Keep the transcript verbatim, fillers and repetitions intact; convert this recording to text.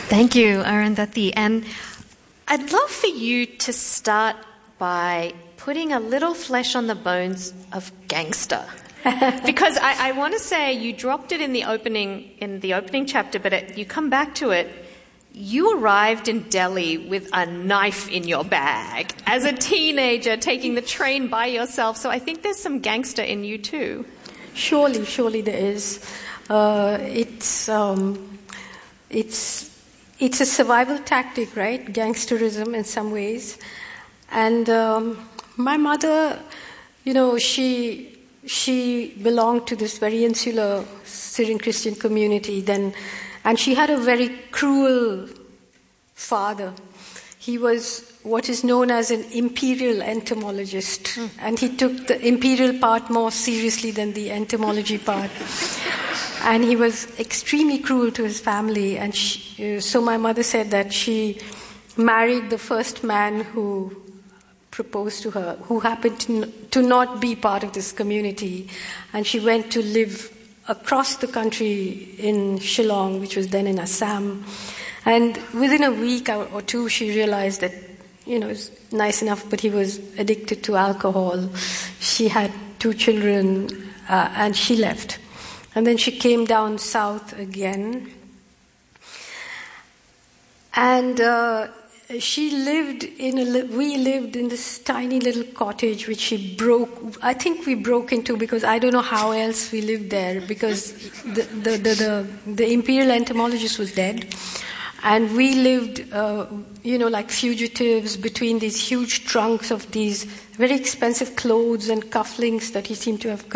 Thank you, Arundhati. And I'd love for you to start by putting a little flesh on the bones of gangster. Because I, I want to say you dropped it in the opening in the opening chapter, but it, you come back to it. You arrived in Delhi with a knife in your bag as a teenager, taking the train by yourself. So I think there's some gangster in you too. Surely, surely there is. Uh, it's um, it's it's a survival tactic, right? Gangsterism in some ways. And um, my mother, you know, she she belonged to this very insular Syrian Christian community. Then, and she had a very cruel father. He was what is known as an imperial entomologist, mm. and he took the imperial part more seriously than the entomology part. And he was extremely cruel to his family. And she, uh, so my mother said that she married the first man who proposed to her, who happened to, to not be part of this community. And she went to live across the country in Shillong, which was then in Assam. And within a week or two, she realized that, you know, it was nice enough, but he was addicted to alcohol. She had two children, uh, and she left. And then she came down south again. And uh, she lived in a, we lived in this tiny little cottage which she broke, I think we broke into because I don't know how else we lived there, because the, the, the, the, the imperial entomologist was dead. And we lived, uh, you know, like fugitives between these huge trunks of these very expensive clothes and cufflinks that he seemed to have